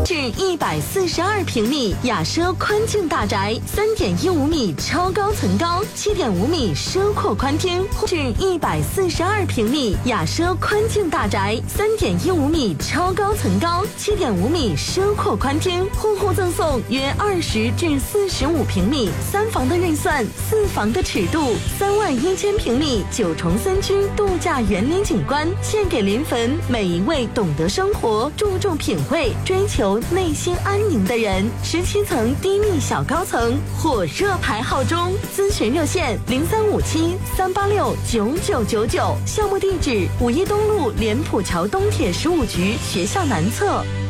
至142平米雅奢宽境大宅，3.15米超高层高，7.5米奢阔宽厅，至142平米雅奢宽境大宅，3.15米超高层高，7.5米奢阔宽厅，户赠送约20至45平米，3房的预算，4房的尺度，31000平米9重3居度假园林景观，献给临汾每一位懂得生活、注重品味、追求内心安宁的人。17层低密小高层火热排号中，咨询热线0357-386-9999，项目地址5一东路莲浦桥东铁15局学校南侧。